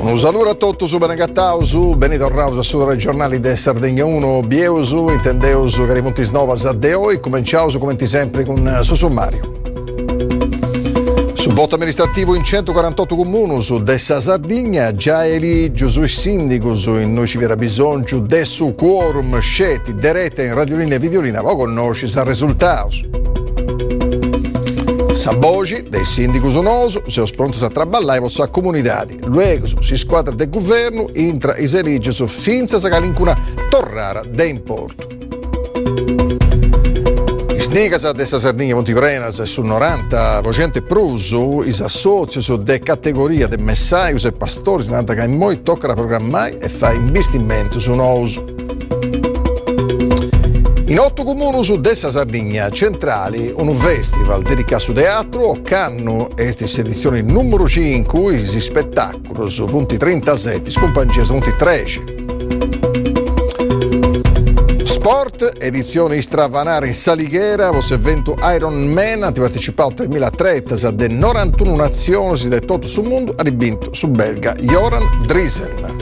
Un saluto a tutti su Benegattau, su Benito Rausa, su regionali de Sardegna 1, Bieusu, Intendeusu, che rimonti snovas a Deoi, cominciamo su commenti sempre con su sommario. Sul voto amministrativo in 148 comuni su dessa Sardegna, già eligio sui sindicus, in noi ci verrà bisogno de su quorum, scetti, derete in radiolina e videolina, ma conosci il risultato. Sabogi dei sindicus onoso, se ho pronto a traballare vostra comunità. Luego si squadra del governo intra i serigi su finza sa calincuna torrara de importo. I snicas dessa Sardegna Montiprenas su 90% pruso, i associ su de categoria de messaius e pastori, nanta che noi tocca programmare e fa investimento su noso. In 8 comuni su dessa Sardegna centrali, un festival dedicato al teatro, canno questa edizione numero 5, i spettacoli su 37, scompancia su 13. Sport, edizione stravanare in Salighera, vostro evento Ironman, ha partecipato 3.000 atleti da 91 nazioni del tutto sul mondo, ha vinto su belga Joran Driesen.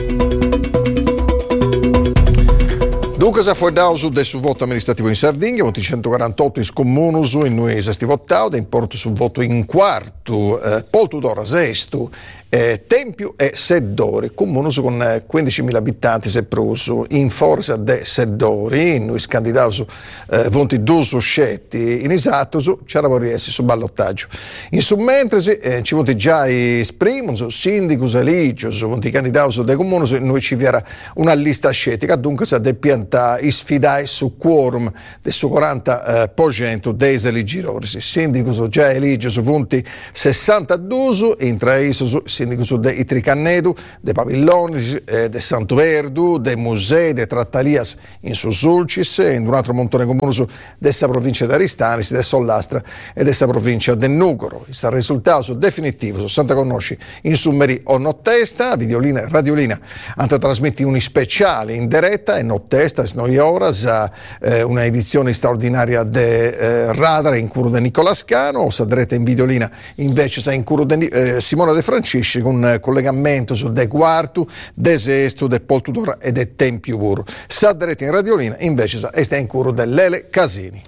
Dunque si è fuori su del voto amministrativo in Sardegna, 148 in scomunus, in noi sesti votato, in porto sul voto in quarto, Poltudora sesto, Tempio e Seddori, comunus con 15.000 abitanti se pruso, in forza de Seddori, in noi scandidati vonti due scetti, in esatto c'era vorriessi su ballottaggio. In su mentre ci vonti già i sprimus, sindicus, eligios, vonti candidati dei comunus, noi ci verrà una lista scetica, dunque si de piantare i sfidai su quorum del su 40% dei eligirori, sindicus già eligios, vonti 62, in tra essi sindicus de Itricannedu, de Pavilloni, de Santo Verdu, de Musei, de Trattalias in Susulcis, in un altro montone comune dessa provincia di Aristanis, de Sollastra e dessa provincia del Nugoro. Il risultato definitivo su Santa Conosci in Summeri o Nottesta, videolina e radiolina, hanno trasmetti uni speciali in diretta e Nottesta, noi ora, una edizione straordinaria de Radar in curo de Nicola Scano, sadrete in videolina invece sa in curo de Simona De Francisci, con collegamento su De Quartu, De Sesto, De Poltudora e De Tempio Puro. Sadrete in radiolina invece sa sta in curo dell'Ele Casini.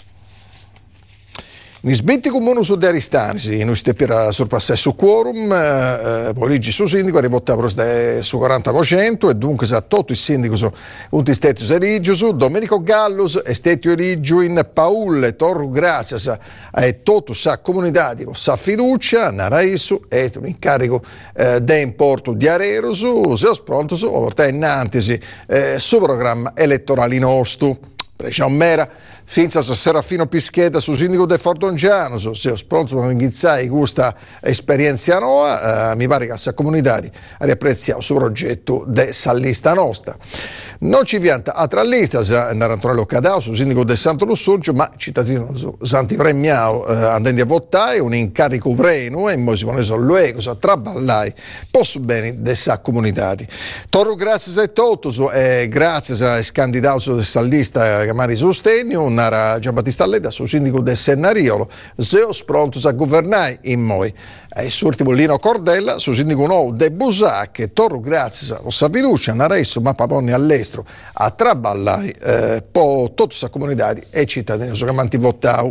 In sbitti comuni su de Aristanisi, noi stiamo per sorpassare su quorum, poligi su sindaco, arrivata su 40% e dunque sa tutto il sindaco su un stesso eligius, Domenico Gallus è stato eligio in Paul, Torru grazie a tutta sa comunità di sa fiducia, Naraisu è un incarico de importo di Arerosu, se ho pronto su, portare innanzi su programma elettorale nostro. Preciamo mera, finza Serafino Pischetta su sindaco de Fordongiano, se ho spronto con Ghizzai questa esperienza nuova, mi pare che questa comunità ha apprezzato il suo progetto de lista nostra. Non ci vianta altra lista, Antonello Cadao su sindaco de Santo Lussurgio, ma cittadino Santi Premiao andando a votare, un incarico vreno e poi si pone luego, a traballare, posso bene dessa comunità. Torro grazie a tutti e grazie a candidato dessa lista che mari sostegno, Nara Giambattista Leda, su sindaco del Sennariolo, se ho pronto a governare in moi. E su ultimo Lino Cordella, su sindaco nuovo de Busacche, Torro grazie a sua fiducia, Naresso, ma paponi all'estero, a traballare, po' tutta la comunità e cittadini che manti votau.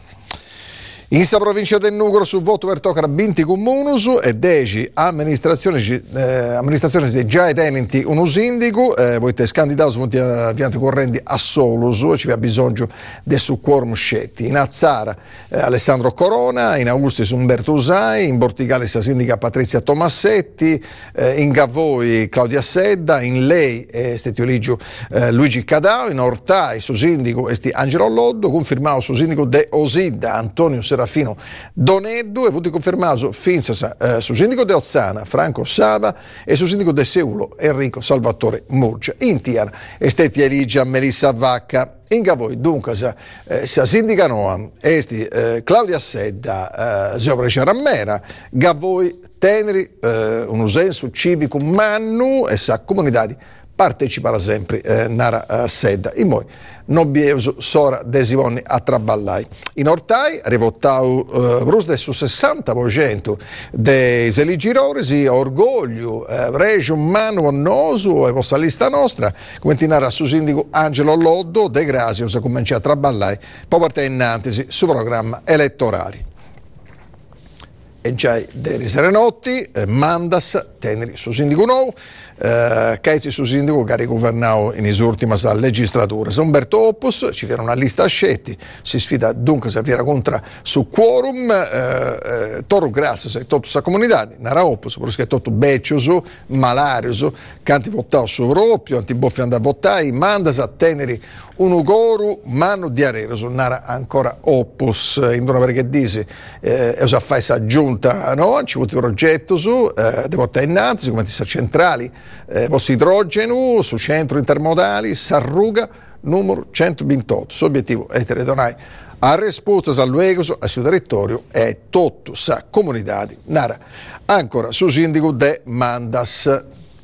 In questa provincia del Nugoro su voto per toccare 20 comunus e 10 amministrazioni già tenenti uno sindaco, voi scandidati su avvianti correnti a solus, ci aveva bisogno del su quorum scetti. In Azzara Alessandro Corona, in Augustis Umberto Usai, in Bortigale sa sindaca Patrizia Tomassetti, in Gavoi Claudia Sedda, in Lei stato eligio Luigi Cadao, in Ortai su sindaco esti Angelo Loddo, confermato su sindaco de Osidda Antonio Serafino Doneddu e avuto confermato finza su sindaco de Ozzana Franco Sava e su sindaco de Seulo Enrico Salvatore Murgia. In Tiana esteti eligia Melissa Vacca. In Gavoi dunque sa sindaca Noam esti Claudia Sedda Seopra Rammera, Gavoi Teneri un senso civico mannu e sa comunità parteciperà sempre nara sedda. In moi non bieso sora desivonni a traballai. In ortai rivottau brus su 60% dei eligirori, orgoglio, regio mano onnoso e vostra lista nostra, come tinara su sindaco Angelo Loddo De Grasio, se comincia a traballai, poi parte innanzi su programma elettorali. E già dei Serenotti, mandas, teneri su sindaco nuovo, Caizzi su sindaco che ha rigovernato in ultima legislatura. Umberto Opus, ci viene una lista a scetti, si sfida dunque se viene contra su quorum, Toro grazie a tutta la comunità, Nara Opus, perché è tutto beccioso, malarioso, canti votato su Ropio, antiboffi andare a votare, mandas a teneri un ugoru, mano di areroso, Nara ancora Opus, in una perché dici, e usa fai sa giunta, no, ci vuole progetto su, devo votare innanzi, come ti sa centrali, vostro idrogeno, su centro intermodali, Sarruga, numero 128, suo obiettivo è donare a risposta al luogo, al suo territorio e tutto sa comunità, Nara ancora su sindaco de mandas.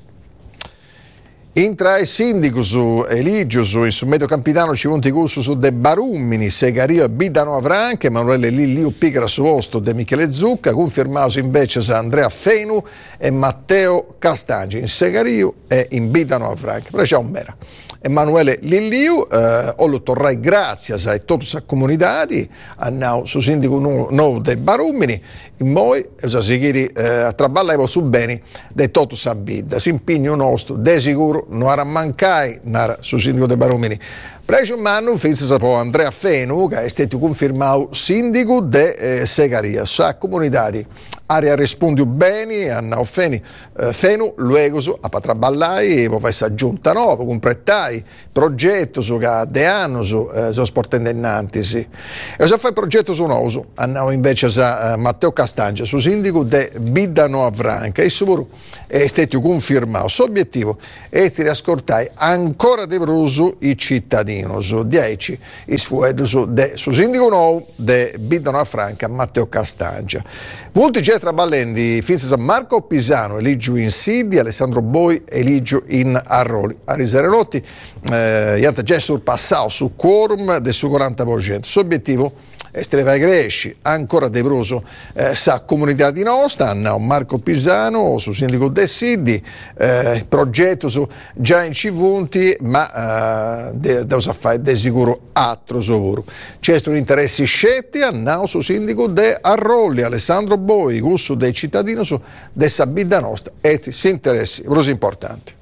Intra i sindicus eligius in su medio campitano ci vonti su de Barumini, Segario e Bidano Avranche, Emanuele Lilliu Pigra su Osto de Michele Zucca, confermato invece sa Andrea Fenu e Matteo Castangi in Segario e in Bidano Avranche. Però c'è un mera. Emanuele Lilliu, ollo torrai grazie a tutte le comunità, hanno su sindaco nuovo de Barumini, in moi, a traballare su bene de tutto sa bidda, si impegno nostro, de sicuro, non era mancai, su sindaco de Barumini. Precio un anno, finse poi Andrea Fenu, che è stato confermato sindaco de Segaria, sa comunità area risponde bene, hanno Fenu, luego a patraballai, poi fai sa giunta nuova, completai, progetto su che de anno su sport indennanti, sì. E se fai progetto su nuovo, hanno invece sa Matteo Castangia, su sindaco de Bidano Avranca, e su è stato confermato, suo obiettivo è di ascoltare ancora di bruso i cittadini. 10 i sfuedo su sindaco nuovo de Bidano Avranca Matteo Castangia. Volti già traballando finza Marco Pisano, Eligio in Sidi, Alessandro Boi, Eligio in Arroli. A Riserenotti, ianta già surpassato su quorum del suo 40%. Suo obiettivo Estreva Gresci, ancora De Broso, sa comunità di nostra, hanno Marco Pisano, su sindaco de Sidi, progetto su già in Civunti, ma da fare de sicuro altro sicuro. C'è un interessi scetti, hanno su sindaco de Arrolli, Alessandro Boi, gusto dei cittadini su de Sabida nostra, e si interessi, così importanti.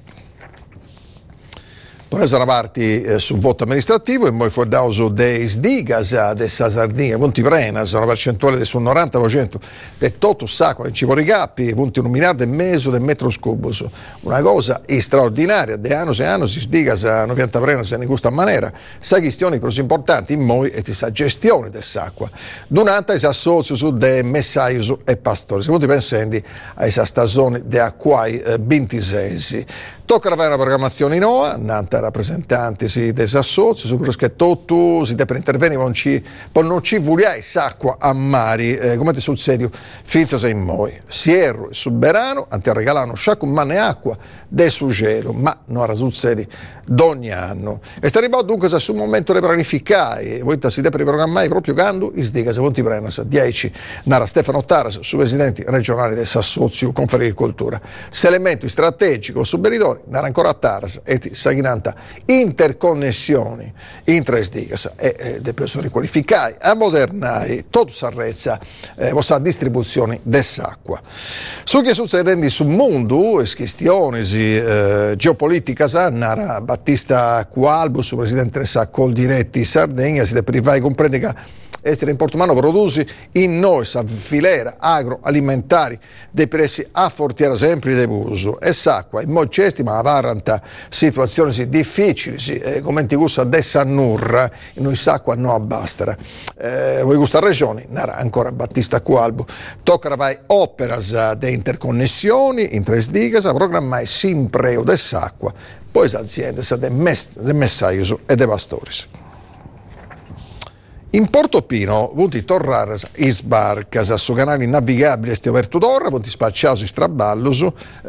Poi sono avanti sul voto amministrativo e poi fuori dauso dei Sdigas de Sardegna, punti prena, sono percentuale sul 90% del tutto sacco in cibo ricappi, punti 1,5 miliardi del metro scubus. Una cosa straordinaria, de anno e anno si Sdigas non pianta prena se ne gusta maniera, sa questioni così importanti in noi e sa gestione dell'acqua. Donata si associa su de messaiuso e pastori, secondo i pensendi a esa stagione de acquai 26. Tocca avere una programmazione in OA, nanta rappresentanti si desassoci, su quello che tutto si deve intervenire, poi non ci vuole acqua a mari, come ti succede, finza sei in moi. Sierro e Suberano, anti regalano sciacco mane acqua del sugero, ma non era succede d'ogni anno. E sta arrivato dunque se su un momento di pianificare, voi si deve programmare proprio quando i sdica, se non ti prendere, 10, nara Stefano Taras, su presidenti regionali del Sassozio Confagricoltura. Se elemento strategico su Beritori, nara ancora a Taras e saginanta interconnessioni in tre sdigas e de persone qualificate a modernare tutto s'arrezza vostra distribuzione dell'acqua. Su che succede sul mondo e questioni geopolitica nara Battista Cualbo, su presidente del Saccol Diretti Sardegna, si deve privare comprende che Estere in Portomano produce in noi sa filera agroalimentari dei prezzi a fortiera sempre di uso e s'acqua in molti cesti ma varanta situazioni difficili come ti gusta adesso a Nurra in noi s'acqua non abbastera voi gusta regioni nara ancora Battista Cualbo tocca vai operas de interconnessioni in tre sdigas a programmare simpreo dell'acqua poi le aziende sa de messaiuso e de pastoris. In Portofino, vuti torrare in sbarca, su canali navigabili sti aperto d'ora, vuti spacciati straballos,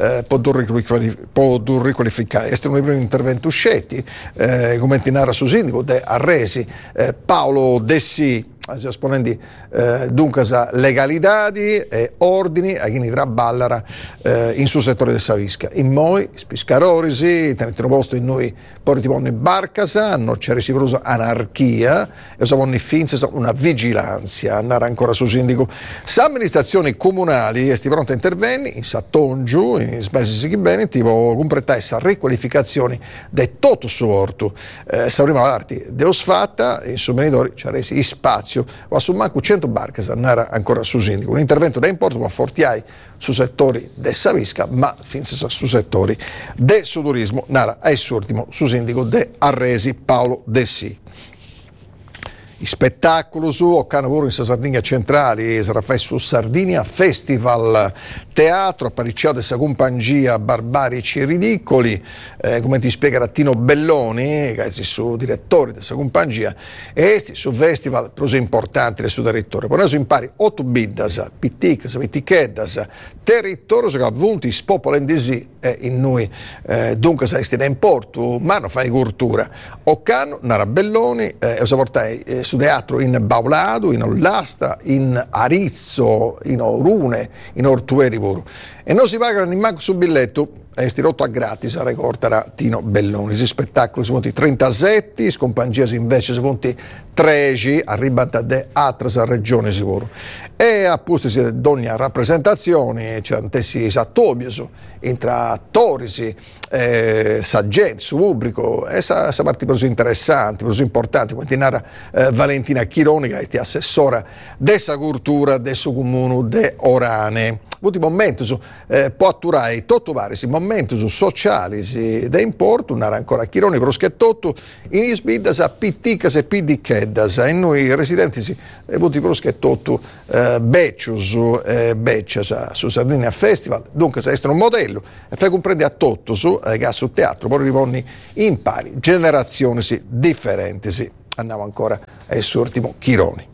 può riqualificare. Questo è uno dei primi interventi usciti, come tinara su sindaco, de Arresi, Paolo Dessi, esponenti dunque legalità e ordini a chi ne traballara in sul settore del Savisca. In noi, spiscarorisi, tenetelo posto in noi, poi ti in barcasa, non c'è reciprosa anarchia, e usavano finza una vigilanza, andare ancora su sindaco. Se amministrazioni comunali sti pronti a intervenire, in Sattongiu, in spesi che bene, tipo completare questa riqualificazione di tutto il suo orto. Sapremo l'arti deos fatta, i sommenitori ci ha resi spazio o su manco 100 barche andare ancora su sindaco. Un intervento da importo ma fortiai su settori del Savisca, ma finza su settori del suo turismo nara ai ultimo su sindaco de Arresi Paolo Dessi. I spettacoli su Occano pure in Sardegna centrali, sarà fatto su Sardinia Festival Teatro, apparecchiato questa compagnia Barbarici e Ridicoli, come ti spiega Tino Belloni, che è il suo direttore di questa compagnia, e su festival così importanti del suo territorio. Poi noi impari 8 biddas, pitticas, pitticheddas, territorio che ha avuto i spopoli in noi, dunque sai stia in porto, ma non fai cultura. Occano, Nara Belloni, e si portai su teatro in Baulado, in Ollastra, in Arizzo, in Orune, in Ortueri pure. E non si pagano neanche sul biglietto, e stirotto a gratis, ricorderà Tino Belloni. Si spettacoli sono 37, scompangias invece sono 13, arrivano da altre regioni sicuro. E appunto si ogni rappresentazione, c'è antessi sattobios, intra attori, saggenti, su pubblico, e sa parte così interessanti, così importanti, come tinara Valentina Chironi, che è assessora dessa cultura del suo comune de Orane. Molti momenti può atturare tutto vari momenti sociali da importo, nara ancora Chironi proschettotto in isbiddas a pitticas e piddicheddas, e noi residenti molti proschettotto beccius beccias su Sardinia Festival, dunque se è un modello e fai comprendere a tutto su che su teatro, poi riponni in pari generazioni differenti. Andiamo ancora al suo ultimo Chironi.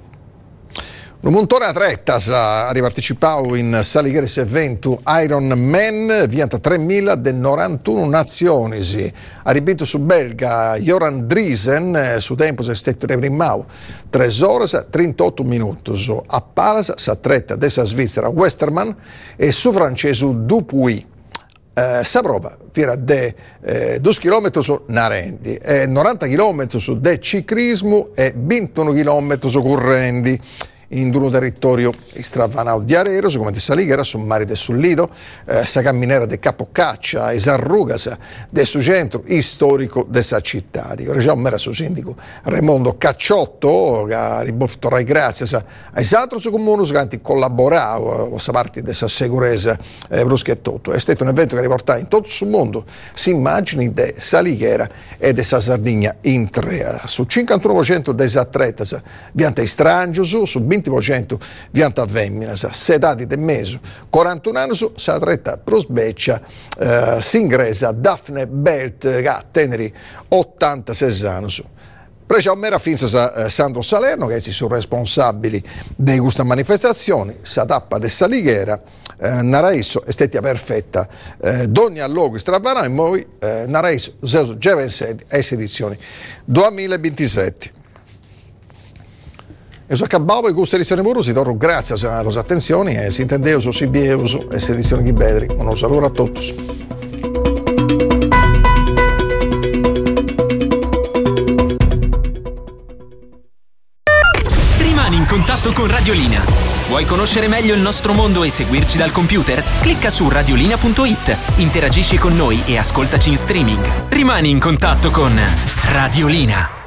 Un montone atletas ha ripartecipato in Saligheris evento Ironman, vianta 3.000 de 91 nazioni. Ha ripetuto su belga Joran Driesen, su tempo si è stato reprimau 3 ore 38 minuti. A Palas si atleta della Svizzera Westermann e su francese Dupuy. Sa prova era de 2 km su narendi, 90 km su de ciclismo e 21 km su correndi. In un territorio stravanao di Areros, come di Saligera, su mari del Sullido, sa camminera de Capocaccia, Esarrugas, del suo centro storico della città. Ora già un mera suo sindaco Raimondo Cacciotto, che ha riboffito rai grazie ai altri comuni che hanno collaborato con questa parte della sicurezza bruschettotto. È stato un evento che riporta in tutto il mondo si immagini di Saligera e della Sardegna in tre. Su 51% dei atleti vianta strangio, su 20% vianta femmina, sedati del mese, 41 anni, si atleta prosbeccia, si ingresa Daphne Belt, che ha teneri 86 anni. Precia mera finza Sandro Salerno, che è il responsabile di questa manifestazione, sa tappa de Saligera, naraiso estetia perfetta, d'ogni allogo stravana, e poi naraiso già edizioni 2027. E so acabavo con questa edizione pure, si torno grazie a la vostra attenzione e si intendeu su Sibieus e questa edizione di Bedri. Un saluto a tutti. Rimani in contatto con Radiolina. Vuoi conoscere meglio il nostro mondo e seguirci dal computer? Clicca su radiolina.it, interagisci con noi e ascoltaci in streaming. Rimani in contatto con Radiolina.